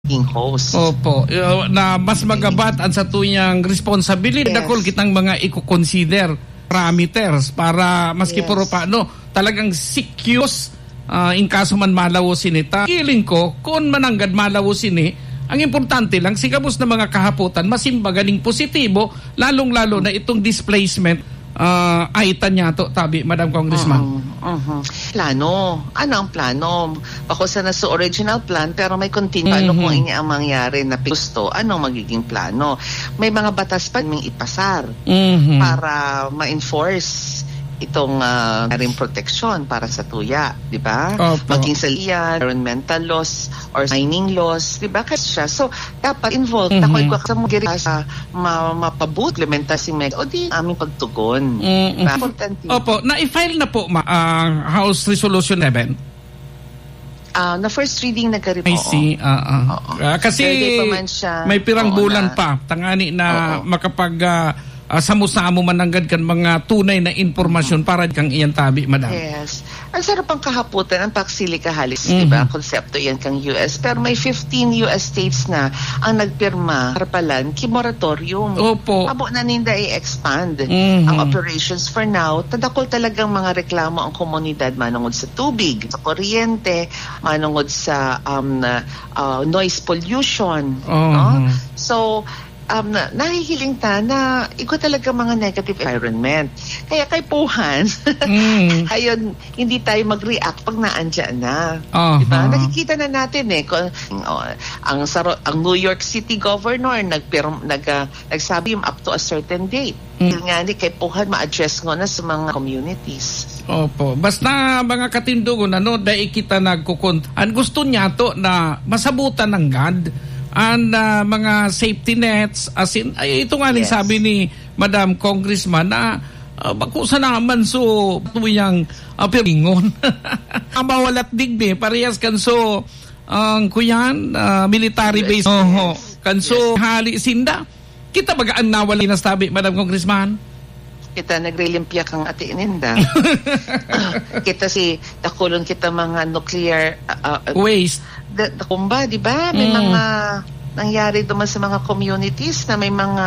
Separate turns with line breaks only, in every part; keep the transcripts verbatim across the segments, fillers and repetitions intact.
magiging host.
Opo, uh, na mas magabat ang sa tuyang responsibility.
Yes.
Dakol kitang mga i-consider parameters para maski
Yes.
puro paano talagang sikyos uh, in kaso man malawusin ita. Feeling ko, kung mananggad malawusin eh, ang importante lang, sigabos na mga kahaputan, masimba galing positibo, lalong-lalo na itong displacement uh, ay tanya to, tabi, Madam Congressman.
Uh-huh. Uh-huh. Plano. Ano ang plano? Bako sa nasa original plan, pero may continue. Paano
Mm-hmm.
kung ini ang mangyari na gusto? Anong magiging plano? May mga batas pa may ipasar
Mm-hmm.
para ma-enforce itong uh, rin protection para sa tuya, di ba?
Opo.
Maging sa liyan, environmental laws or mining laws, di ba? Kasi siya. So, dapat involved.
Mm-hmm.
Ako sa mga sa ma, mapabut, implementasing meg, o di aming pagtugon.
Mm-hmm.
Diba? Importante.
Opo, na-file na po ma, ang House Resolution eleven.
Uh, na first reading nagkaroon.
I see. Uh, uh. Uh, kasi
Pwede pa man siya.
may pirang
Oo,
bulan
na-
pa. Tangani na
Oo.
makapag uh, uh, samo-samo mananggad kan mga tunay na informasyon para kang iyan tabi, Madam.
Yes. Ang sarap ang kahaputan, ang paksili-kahalis,
Mhm.
di ba? Konsepto yan kang U S. Pero may fifteen U S states na ang nagpirma, karpalan, kimoratorium.
Opo.
Abo na ninda i-expand
Mhm.
ang operations for now. Tadakol talagang mga reklamo ang komunidad manungod sa tubig, sa kuryente, manungod sa um, uh, noise pollution.
Oh.
No? So, um, na, nahihiling ta na ikaw talaga mga negative environment. Kaya kay Puhan,
Mm.
ayun, hindi tayo mag-react pag naandyan na.
Uh-huh.
Diba? Nakikita na natin eh. Kung, oh, ang, saro, ang New York City Governor nagpirm, nag, uh, nagsabi yung up to a certain date.
Mm.
Yung nga ni kay Puhan ma-address ngo na sa mga communities.
Opo. Basta mga katindugon, ano, dahil kita nagkukont. Ang gusto niya to na masabutan ng God ang uh, mga safety nets, as in, ay, ito nga rin
Yes.
sabi ni Madam Congressman na uh, bakusa naman so tuyang uh, piringon. Ang bawalat digdi, parehas kan so ang kuyan, uh, military base.
Yes.
Oho. Kanso hali sinda. Kita bagaan nawali na sabi, Madam Congressman?
Kita nagrelimpya kang ati ininda. Kita si dakulon kita mga nuclear uh, uh,
Waste.
da, da, kumba, di ba? May
Mm.
mga nangyari naman sa mga communities na may mga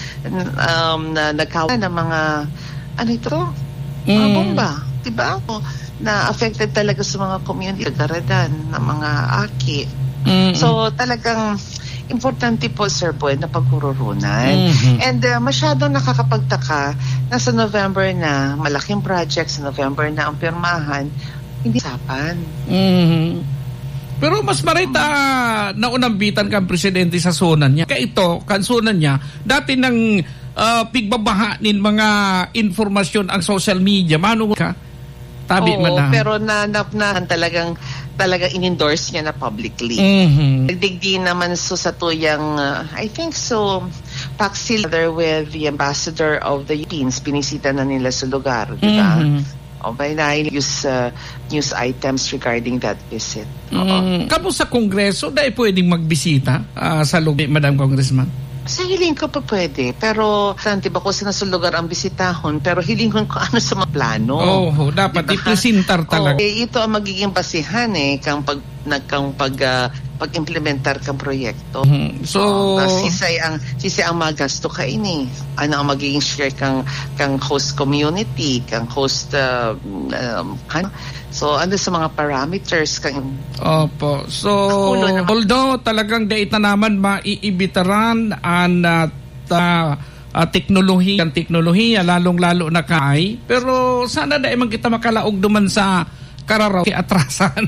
um, na nagkawa ng mga ano ito? Mga
Mm.
bomba, di ba? Na affected talaga sa mga community, Garadan, na mga aki.
Mm-mm.
So talagang importante po, Sir Boy, na pagkururunan.
Mhm.
And uh, masyadong nakakapagtaka na sa November na, malaking project sa November na ang pirmahan, hindi sapan.
Mhm. Pero mas marita naunambitan kang presidente sa sunan niya. Kaya ito, kansunan niya, dati nang uh, pigbabaha nin mga informasyon ang social media. Mano ka? Tabi,
Oo,
Madam.
pero na, na, na talagang talagang in-endorse niya na publicly.
Mhm.
Nagdigdi naman so sa tuyang, uh, I think so, Paxil together with the ambassador of the Philippines, pinisita na nila sa lugar, di ba?
Mhm.
O by na use uh, news items regarding that visit. Oo.
Mm. Kamu sa Kongreso, dahil pwedeng magbisita uh, sa lugar, Madam Congressman?
Sa hiling ko pa pwede, pero santi ba ko sa nasa lugar ang bisitahon, pero hiling ko kung ano sa mga plano.
Oo, dapat
Diba?
i-presentar talaga.
Oo, eh, ito ang magiging basihan eh, kang pag, nagkang pag, uh, pag-implementar kang proyekto.
Mhm. So,
Uh, sisay ang sisay ang magasto ka ini. Ano ang magiging share kang kang host community, kang host uh, um, kan so ano sa mga parameters kang
opo. So,
Ulo naman.
although talagang data naman maiibitaran ang uh, ta, uh, teknolohiya, ang teknolohiya, lalong-lalo na kay, pero sana dahil man kita makalaog duman sa kararaw atrasan.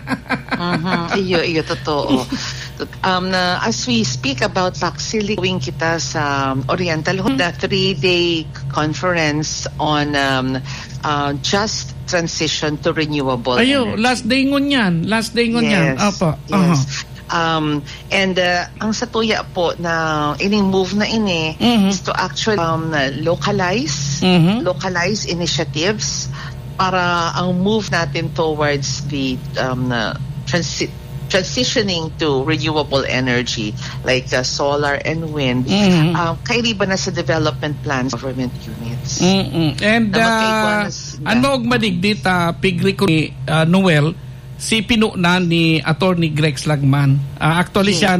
uh-huh. iyo iyo totoo. Um, na, as we speak about Paxili, going kita sa Oriental, mm-hmm. the three-day conference on um, uh, just transition to renewable
Ayo,
energy.
last day ngon yan. Last day ngon yan.
Yes,
Opo.
yes.
Uh-huh.
Um, and uh, ang satuya po na ining move na ini
Mhm.
is to actually um, localize
Mhm.
localize initiatives para ang move natin towards the um, uh, transi- transitioning to renewable energy like uh, solar and wind.
Mhm.
Um, kailiban na sa development plans government units.
Mm-mm. And
Na
uh,
magkaiguanas na.
ano og madigdit uh, pigri ko ni uh, Noel si pinunan ni Attorney Greg Slagman. Uh, actually
Yes.
siya